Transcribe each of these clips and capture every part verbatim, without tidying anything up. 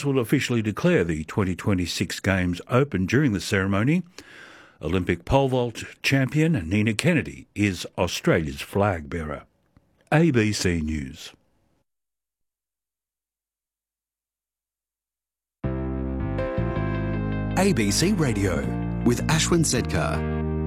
Sports will officially declare the twenty twenty-six Games open during the ceremony. Olympic pole vault champion Nina Kennedy is Australia's flag bearer. A B C News. A B C Radio with Ashwin Sedkar.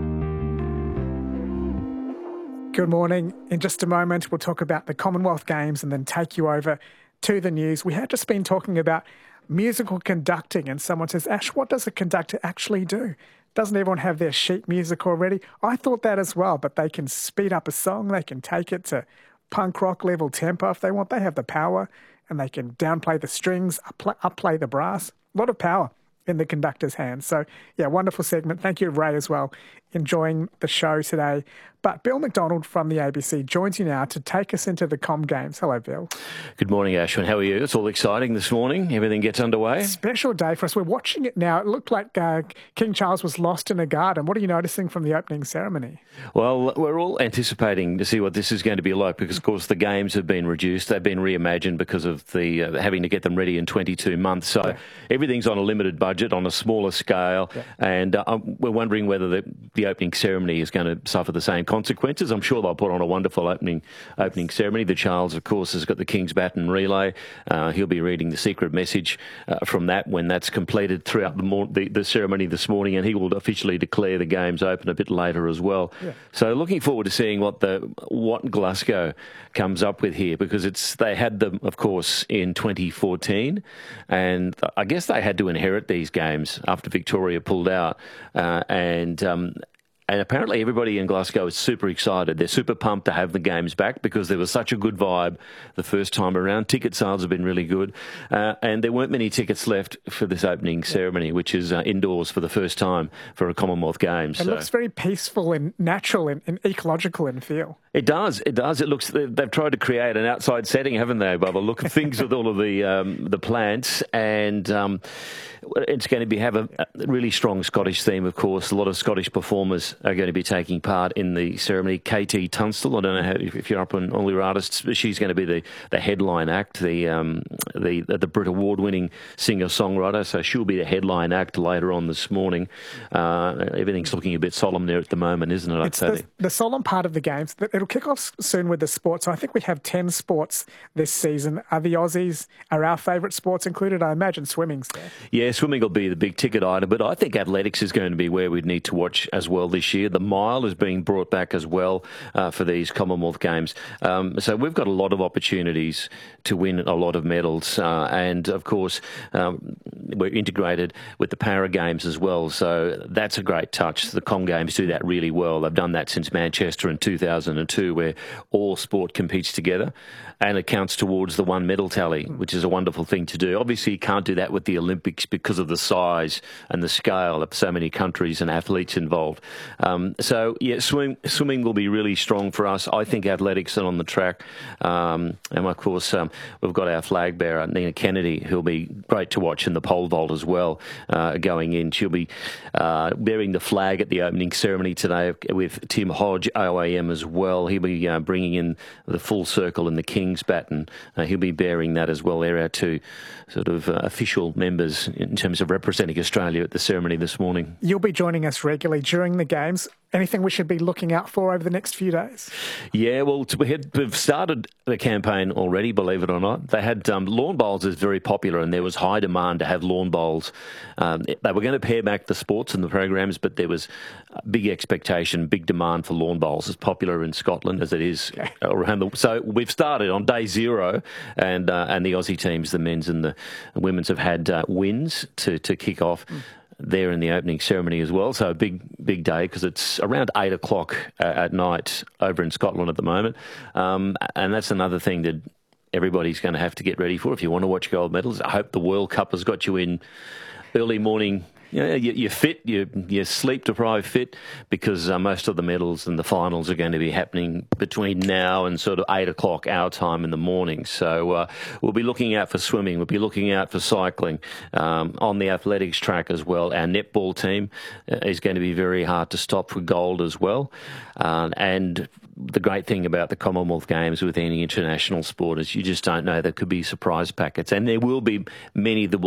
Good morning. In just a moment, we'll talk about the Commonwealth Games and then take you over to the news. We have just been talking about musical conducting, and someone says, Ash, what does a conductor actually do? Doesn't everyone have their sheet music already? I thought that as well, but they can speed up a song, they can take it to punk rock level tempo if they want. They have the power, and they can downplay the strings, upplay, upplay the brass. A lot of power in the conductor's hands. So, yeah, wonderful segment. Thank you, Ray, as well. Enjoying the show today. But Bill McDonald from the A B C joins you now to take us into the Com Games. Hello, Bill. Good morning, Ashwin. How are you? It's all exciting this morning. Everything gets underway. Special day for us. We're watching it now. It looked like uh, King Charles was lost in a garden. What are you noticing from the opening ceremony? Well, we're all anticipating to see what this is going to be like because, of course, the games have been reduced. They've been reimagined because of the uh, having to get them ready in twenty-two months. So yeah. Everything's on a limited budget, on a smaller scale, yeah. and uh, we're wondering whether the, the opening ceremony is going to suffer the same consequences. I'm sure they'll put on a wonderful opening opening ceremony. The Charles, of course, has got the King's Baton relay. Uh, he'll be reading the secret message uh, from that when that's completed throughout the, mor- the the ceremony this morning, and he will officially declare the games open a bit later as well. Yeah. So looking forward to seeing what the what Glasgow comes up with here, because it's they had them, of course, in twenty fourteen, and I guess they had to inherit these games after Victoria pulled out, uh, and um, And apparently everybody in Glasgow is super excited. They're super pumped to have the games back because there was such a good vibe the first time around. Ticket sales have been really good. Uh, and there weren't many tickets left for this opening ceremony, which is uh, indoors for the first time for a Commonwealth Games. It so. looks very peaceful and natural and, and ecological in feel. It does. It does. It looks. They've tried to create an outside setting, haven't they, by the look of things, with all of the um, the plants, and um, it's going to be have a, a really strong Scottish theme. Of course, a lot of Scottish performers are going to be taking part in the ceremony. Katie Tunstall. I don't know how, if, if you're up on all your artists, but she's going to be the, the headline act, the um, the the Brit Award winning singer songwriter. So she'll be the headline act later on this morning. Uh, everything's looking a bit solemn there at the moment, isn't it? It's the, the solemn part of the games. It'll kick off soon with the sports. So I think we have ten sports this season. Are the Aussies, are our favourite sports included? I imagine swimming's there. Yeah, swimming will be the big ticket item, but I think athletics is going to be where we need to watch as well this year. The mile is being brought back as well uh, for these Commonwealth Games. Um, so we've got a lot of opportunities to win a lot of medals. Uh, and, of course, um, we're integrated with the Para Games as well. So that's a great touch. The Com Games do that really well. They've done that since Manchester in two thousand two, where all sport competes together and it counts towards the one medal tally, which is a wonderful thing to do. Obviously, you can't do that with the Olympics because of the size and the scale of so many countries and athletes involved. Um, so, yeah, swim, swimming will be really strong for us. I think athletics are on the track. Um, and, of course, um, we've got our flag bearer, Nina Kennedy, who'll be great to watch in the pole vault as well, uh, going in. She'll be uh, bearing the flag at the opening ceremony today with Tim Hodge, O A M, as well. He'll be uh, bringing in the full circle in the King's Baton. Uh, he'll be bearing that as well. They're our two sort of uh, official members in terms of representing Australia at the ceremony this morning. You'll be joining us regularly during the Games. Anything we should be looking out for over the next few days? Yeah, well, we had, we've started the campaign already, believe it or not. They had um, lawn bowls is very popular, and there was high demand to have lawn bowls. Um, they were going to pare back the sports and the programs, but there was a big expectation, big demand for lawn bowls. It's popular in Scotland as it is okay. around the. So we've started on day zero, and uh, and the Aussie teams, the men's and the women's, have had uh, wins to to kick off. Mm. There in the opening ceremony as well. So a big, big day because it's around eight o'clock uh, at night over in Scotland at the moment. Um, and that's another thing that everybody's going to have to get ready for if you want to watch gold medals. I hope the World Cup has got you in early morning. You know, you're fit, you're, you're sleep-deprived fit, because uh, most of the medals and the finals are going to be happening between now and sort of eight o'clock our time in the morning. So uh, we'll be looking out for swimming, we'll be looking out for cycling. Um, on the athletics track as well, our netball team uh, is going to be very hard to stop for gold as well. Uh, and the great thing about the Commonwealth Games with any international sport is you just don't know. There could be surprise packets, and there will be many that will